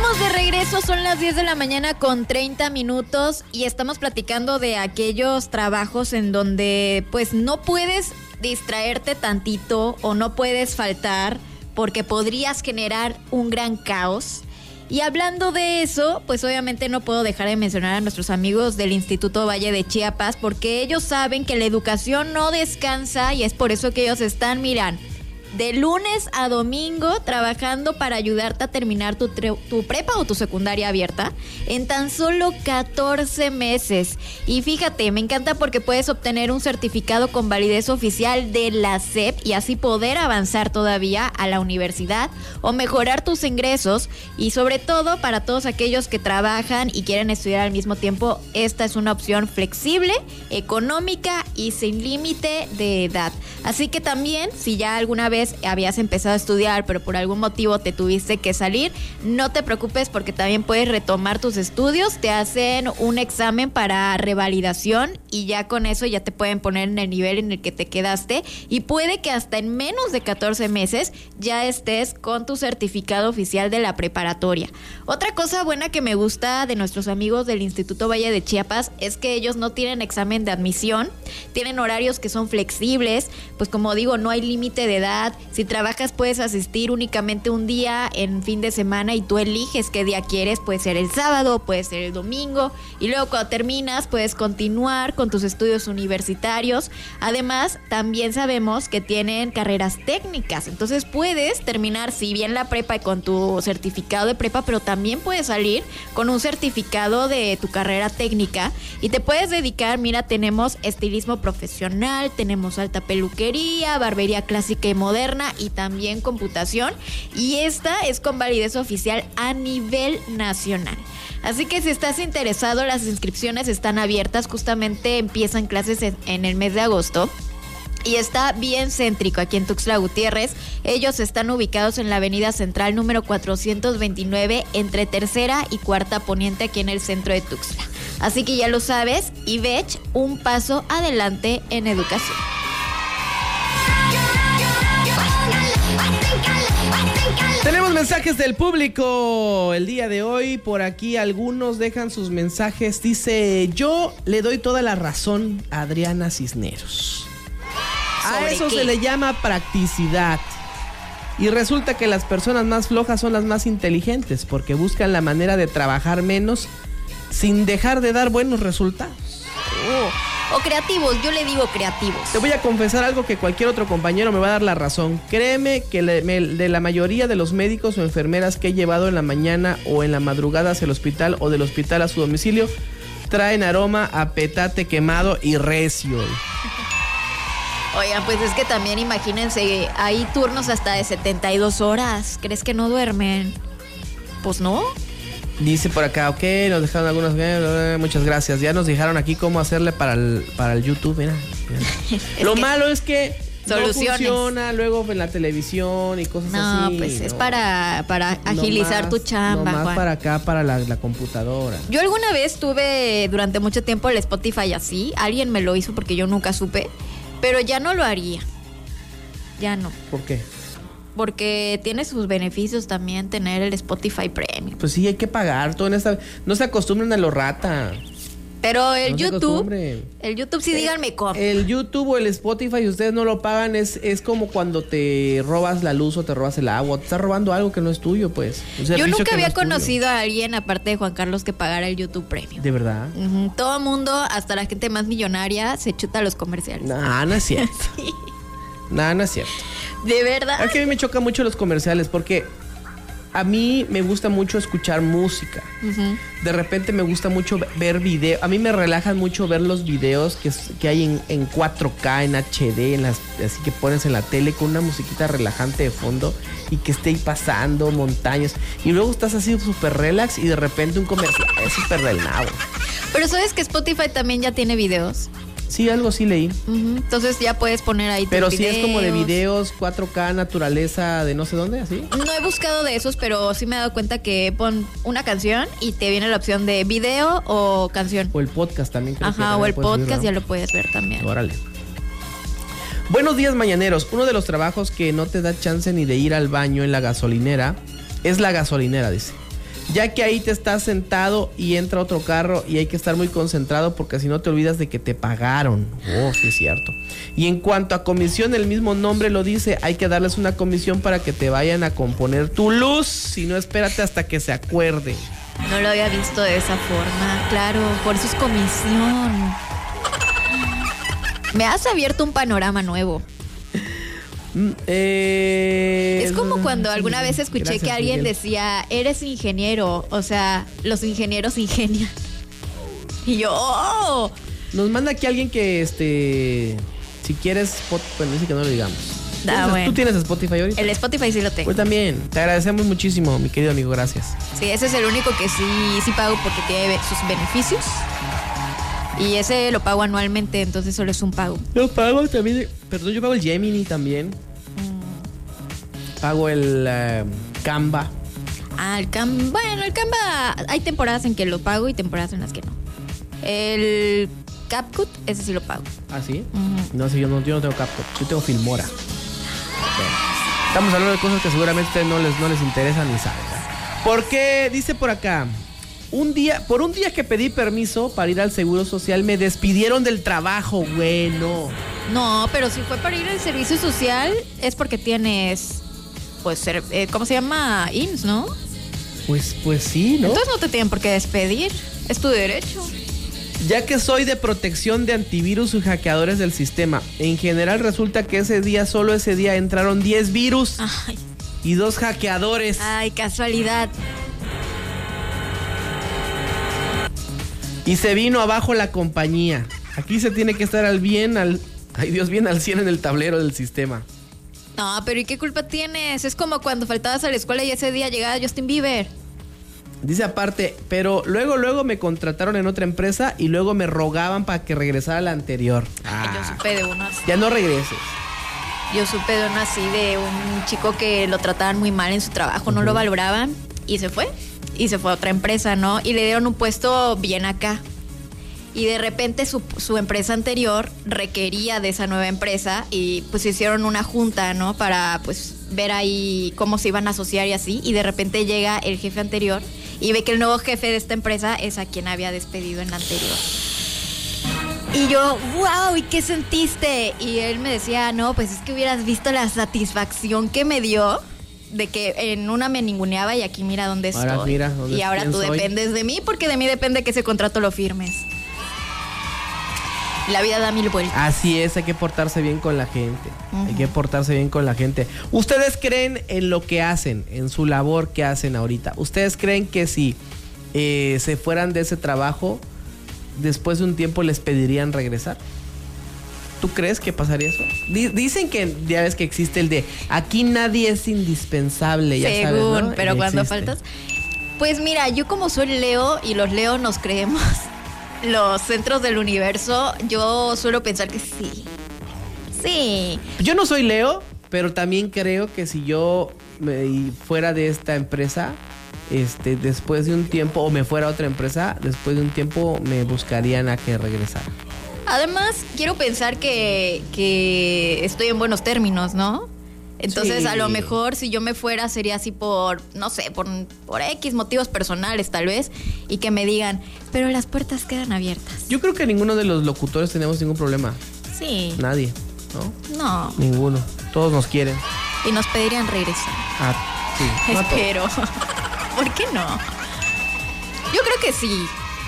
Estamos de regreso, son las 10 de la mañana con 30 minutos y estamos platicando de aquellos trabajos en donde pues no puedes distraerte tantito o no puedes faltar porque podrías generar un gran caos. Y hablando de eso, pues obviamente no puedo dejar de mencionar a nuestros amigos del Instituto Valle de Chiapas porque ellos saben que la educación no descansa y es por eso que ellos están, miran, de lunes a domingo trabajando para ayudarte a terminar tu prepa o tu secundaria abierta en tan solo 14 meses. Y fíjate, me encanta porque puedes obtener un certificado con validez oficial de la SEP y así poder avanzar todavía a la universidad o mejorar tus ingresos. Y sobre todo para todos aquellos que trabajan y quieren estudiar al mismo tiempo, esta es una opción flexible, económica y sin límite de edad. Así que también, si ya alguna vez habías empezado a estudiar, pero por algún motivo te tuviste que salir, no te preocupes porque también puedes retomar tus estudios, te hacen un examen para revalidación y ya con eso ya te pueden poner en el nivel en el que te quedaste y puede que hasta en menos de 14 meses ya estés con tu certificado oficial de la preparatoria. Otra cosa buena que me gusta de nuestros amigos del Instituto Valle de Chiapas es que ellos no tienen examen de admisión, tienen horarios que son flexibles, pues como digo, no hay límite de edad. Si trabajas puedes asistir únicamente un día en fin de semana y tú eliges qué día quieres, puede ser el sábado, puede ser el domingo y luego cuando terminas puedes continuar con tus estudios universitarios. Además, también sabemos que tienen carreras técnicas, entonces puedes terminar si bien la prepa y con tu certificado de prepa, pero también puedes salir con un certificado de tu carrera técnica y te puedes dedicar, mira, tenemos estilismo profesional, tenemos alta peluquería, barbería clásica y moderna y también computación y esta es con validez oficial a nivel nacional. Así que si estás interesado, las inscripciones están abiertas, justamente empiezan clases en el mes de agosto. Y está bien céntrico aquí en Tuxtla Gutiérrez. Ellos están ubicados en la avenida central número 429 entre tercera y cuarta poniente aquí en el centro de Tuxtla. Así que ya lo sabes, IVECH, un paso adelante en educación. Tenemos mensajes del público el día de hoy. Por aquí algunos dejan sus mensajes. Dice, yo le doy toda la razón a Adriana Cisneros. A eso se le llama practicidad. Y resulta que las personas más flojas son las más inteligentes porque buscan la manera de trabajar menos sin dejar de dar buenos resultados. O creativos, yo le digo creativos. Te voy a confesar algo que cualquier otro compañero me va a dar la razón. Créeme que de la mayoría de los médicos o enfermeras que he llevado en la mañana o en la madrugada hacia el hospital o del hospital a su domicilio, traen aroma a petate quemado y recio. Oigan, pues es que también imagínense, hay turnos hasta de 72 horas. ¿Crees que no duermen? Pues no. Dice por acá, ok, nos dejaron algunos, muchas gracias. Ya nos dejaron aquí cómo hacerle para el YouTube, mira. Lo malo es que no funciona luego en la televisión y cosas así. Pues no, pues es para agilizar tu chamba, Juan. Para acá, para la computadora. Yo alguna vez tuve durante mucho tiempo el Spotify así. Alguien me lo hizo porque yo nunca supe. Pero ya no lo haría. Ya no. ¿Por qué? Porque tiene sus beneficios también tener el Spotify Premium. Pues sí, hay que pagar todo en esta. No se acostumbren a lo rata. Pero el YouTube sí, díganme cómo. El YouTube o el Spotify, si ustedes no lo pagan, es como cuando te robas la luz o te robas el agua. Te estás robando algo que no es tuyo, pues. Yo nunca había conocido a alguien, aparte de Juan Carlos, que pagara el YouTube Premium. ¿De verdad? Todo el mundo, hasta la gente más millonaria, se chuta los comerciales. No es cierto. Sí. No es cierto. ¿De verdad? Es que a mí me chocan mucho los comerciales porque a mí me gusta mucho escuchar música. De repente me gusta mucho ver videos. A mí me relajan mucho ver los videos que hay en 4K, en HD, así que pones en la tele con una musiquita relajante de fondo y que esté ahí pasando montañas. Y luego estás así súper relax y de repente un comercial es súper del nabo. Pero ¿sabes que Spotify también ya tiene videos? Sí, algo sí leí. Entonces ya puedes poner ahí tus Pero videos. sí es como de videos, 4K, naturaleza, de no sé dónde, ¿así? No he buscado de esos, pero sí me he dado cuenta que pon una canción y te viene la opción de video o canción. O el podcast también. Creo Ajá, o el podcast ya lo puedes ver también. Órale. Buenos días, mañaneros. Uno de los trabajos que no te da chance ni de ir al baño en la gasolinera es la gasolinera, dice. ya que ahí te estás sentado y entra otro carro y hay que estar muy concentrado porque si no te olvidas de que te pagaron. Oh, sí es cierto. Y en cuanto a comisión, el mismo nombre lo dice, hay que darles una comisión para que te vayan a componer tu luz, si no espérate hasta que se acuerde. No lo había visto de esa forma, claro, por eso es comisión. Me has abierto un panorama nuevo. Es como cuando alguna vez escuché gracias, que alguien Miguel. decía, eres ingeniero, o sea, los ingenieros ingenian. Y yo, ¡oh! Nos manda aquí alguien que, si quieres, bueno, dice que no lo digamos. Bueno. ¿Tú tienes Spotify ahorita? El Spotify sí lo tengo. Pues también, te agradecemos muchísimo, mi querido amigo, gracias. Sí, ese es el único que sí pago porque tiene sus beneficios. Y ese lo pago anualmente, entonces solo es un pago. Yo pago también, perdón, yo pago el Gemini también. Pago el Canva. Ah, el Canva. Bueno, el Canva hay temporadas en que lo pago y temporadas en las que no. El CapCut, ese sí lo pago. ¿Ah, sí? Uh-huh. No, sí, yo no tengo CapCut, yo tengo Filmora. Bueno, estamos hablando de cosas que seguramente no les interesan ni saben, ¿verdad? ¿Por qué? Dice por acá. Por un día que pedí permiso para ir al Seguro Social, me despidieron del trabajo, güey, no. No, pero si fue para ir al servicio social, es porque tienes, pues, ¿cómo se llama? IMSS, ¿no? Pues sí, ¿no? Entonces no te tienen por qué despedir, es tu derecho. Ya que soy de protección de antivirus y hackeadores del sistema, en general resulta que solo ese día entraron 10 virus y 2 hackeadores. Ay, casualidad. Y se vino abajo la compañía. Aquí se tiene que estar bien al 100 en el tablero del sistema. No, pero ¿y qué culpa tienes? Es como cuando faltabas a la escuela y ese día llegaba Justin Bieber. Dice aparte, pero luego me contrataron en otra empresa y luego me rogaban para que regresara a la anterior. Yo supe de uno así. Ya no regreses. Yo supe de uno así, de un chico que lo trataban muy mal en su trabajo, no lo valoraban y se fue. Y se fue a otra empresa, ¿no? Y le dieron un puesto bien acá. Y de repente su empresa anterior requería de esa nueva empresa y pues hicieron una junta, ¿no? Para pues ver ahí cómo se iban a asociar y así. Y de repente llega el jefe anterior y ve que el nuevo jefe de esta empresa es a quien había despedido en la anterior. Y yo, wow, ¿y qué sentiste? Y él me decía, no, pues es que hubieras visto la satisfacción que me dio de que en una me ninguneaba y aquí mira dónde estoy. Ahora mira dónde y ahora tú soy. dependes de mí porque de mí depende que ese contrato lo firmes. La vida da 1000 vueltas. Así es, hay que portarse bien con la gente. Uh-huh. Hay que portarse bien con la gente. ¿Ustedes creen en lo que hacen, en su labor que hacen ahorita? ¿Ustedes creen que si se fueran de ese trabajo, después de un tiempo les pedirían regresar? ¿Tú crees que pasaría eso? Dicen que ya ves que existe el de aquí nadie es indispensable, ya sabes, ¿no? Pero cuando existe. faltas. Pues mira, yo como soy Leo y los Leo nos creemos los centros del universo, yo suelo pensar que sí. Sí. Yo no soy Leo, pero también creo que si yo me fuera de esta empresa, después de un tiempo, o me fuera a otra empresa, después de un tiempo me buscarían a que regresara. Además, quiero pensar que estoy en buenos términos, ¿no? Entonces, Sí. a lo mejor si yo me fuera sería así por, no sé, por X motivos personales tal vez, y que me digan, pero las puertas quedan abiertas. Yo creo que ninguno de los locutores tenemos ningún problema. Sí. Nadie, ¿no? No. Ninguno. Todos nos quieren. Y nos pedirían regresar. Sí. No a todos. Espero. ¿Por qué no? Yo creo que sí.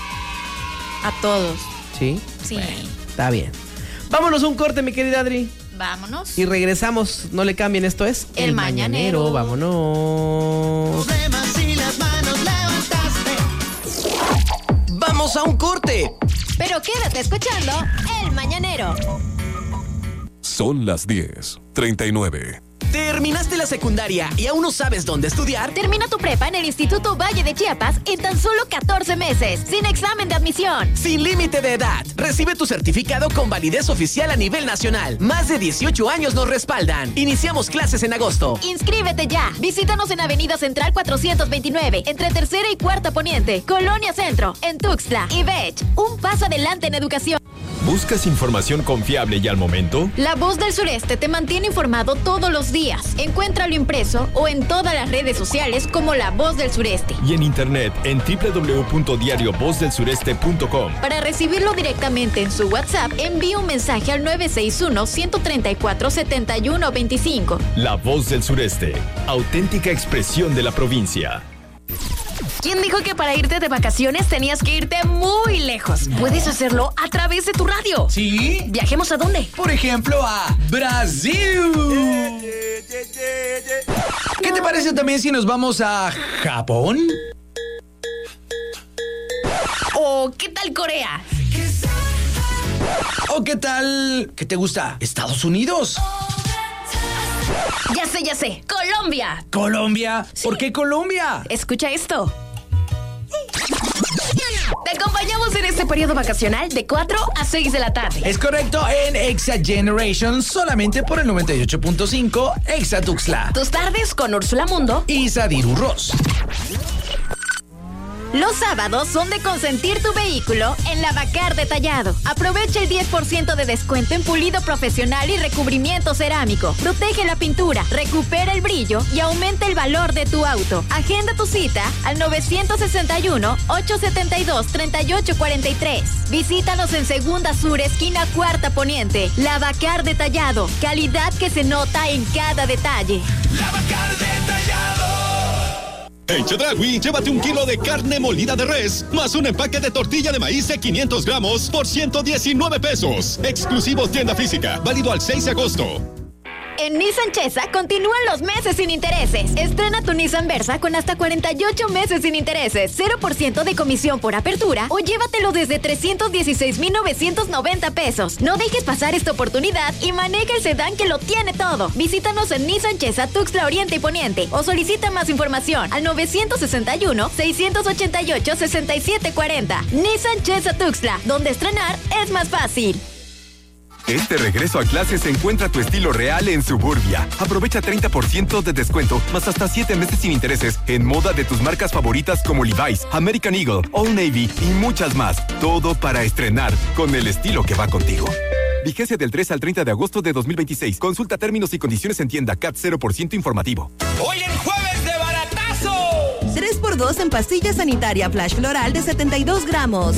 A todos. ¿Sí? Sí. Bueno, está bien. Vámonos a un corte, mi querida Adri. Vámonos. Y regresamos. No le cambien, esto es El Mañanero. Vámonos. Y las manos levantaste. ¡Vamos a un corte! Pero quédate escuchando El Mañanero. Son las 10:39. ¿Terminaste la secundaria y aún no sabes dónde estudiar? Termina tu prepa en el Instituto Valle de Chiapas en tan solo 14 meses, sin examen de admisión. Sin límite de edad. Recibe tu certificado con validez oficial a nivel nacional. Más de 18 años nos respaldan. Iniciamos clases en agosto. Inscríbete ya. Visítanos en Avenida Central 429, entre Tercera y Cuarta Poniente, Colonia Centro, en Tuxtla y Bech. Un paso adelante en educación. ¿Buscas información confiable y al momento? La Voz del Sureste te mantiene informado todos los días. Encuéntralo impreso o en todas las redes sociales como La Voz del Sureste. Y en internet en www.diariovozdelsureste.com. Para recibirlo directamente en su WhatsApp, envíe un mensaje al 961-134-7125. La Voz del Sureste, auténtica expresión de la provincia. ¿Quién dijo que para irte de vacaciones tenías que irte muy lejos? Puedes hacerlo a través de tu radio. ¿Sí? ¿Viajemos a dónde? Por ejemplo, a Brasil. ¿Qué te parece también si nos vamos a Japón? ¿O qué tal Corea? ¿O qué tal? ¿Qué te gusta? ¿Estados Unidos? Ya sé. ¡Colombia! ¿Colombia? Sí. ¿Por qué Colombia? Escucha esto. Te acompañamos en este periodo vacacional de 4 a 6 de la tarde. Es correcto, en Exa Generation, solamente por el 98.5 Exa Tuxtla. Tus tardes con Úrsula Mundo Y Sadiru Ross. Los sábados son de consentir tu vehículo en Lavacar Detallado. Aprovecha el 10% de descuento en pulido profesional y recubrimiento cerámico. Protege la pintura, recupera el brillo y aumenta el valor de tu auto. Agenda tu cita al 961-872-3843. Visítanos en Segunda Sur, esquina Cuarta Poniente. Lavacar Detallado. Calidad que se nota en cada detalle. Lavacar Detallado. En Chedraui, llévate 1 kilo de carne molida de res, más un empaque de tortilla de maíz de 500 gramos por 119 pesos. Exclusivo tienda física, válido al 6 de agosto. En Nissan Chesa continúan los meses sin intereses. Estrena tu Nissan Versa con hasta 48 meses sin intereses, 0% de comisión por apertura o llévatelo desde 316,990 pesos. No dejes pasar esta oportunidad y maneja el sedán que lo tiene todo. Visítanos en Nissan Chesa Tuxtla Oriente y Poniente o solicita más información al 961-688-6740. Nissan Chesa Tuxtla, donde estrenar es más fácil. Este regreso a clases encuentra tu estilo real en Suburbia. Aprovecha 30% de descuento, más hasta 7 meses sin intereses en moda de tus marcas favoritas como Levi's, American Eagle, Old Navy y muchas más. Todo para estrenar con el estilo que va contigo. Vigencia del 3 al 30 de agosto de 2026. Consulta términos y condiciones en tienda CAT 0% informativo. ¡Hoy en jueves de baratazo! 3x2 en pastilla sanitaria Flash Floral de 72 gramos.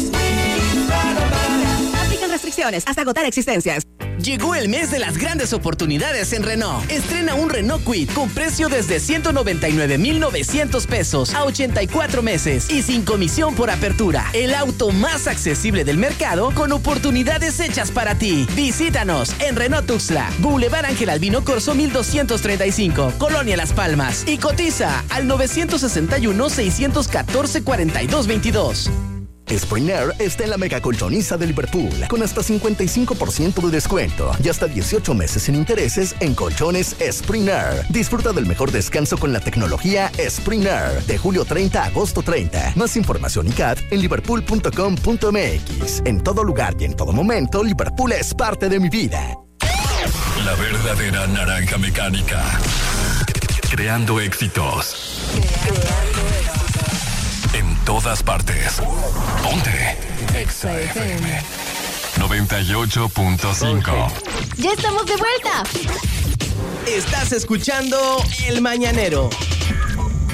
Aplican restricciones hasta agotar existencias. Llegó el mes de las grandes oportunidades en Renault. Estrena un Renault Kwid con precio desde 199,900 pesos a 84 meses y sin comisión por apertura. El auto más accesible del mercado con oportunidades hechas para ti. Visítanos en Renault Tuxtla, Boulevard Ángel Albino Corzo 1235, Colonia Las Palmas, y cotiza al 961-614-4222. Spring Air está en la mega colchoniza de Liverpool con hasta 55% de descuento y hasta 18 meses sin intereses en colchones Spring Air. Disfruta del mejor descanso con la tecnología Spring Air de julio 30 a agosto 30. Más información y CAT en liverpool.com.mx. En todo lugar y en todo momento, Liverpool es parte de mi vida. La verdadera naranja mecánica. Creando éxitos. En todas partes. Ponte Exa FM 98.5. ¡Ya estamos de vuelta! Estás escuchando El Mañanero.